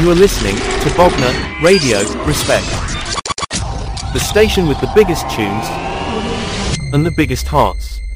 You are listening to Bogner Radio, Respect. The station with the biggest tunes and the biggest hearts.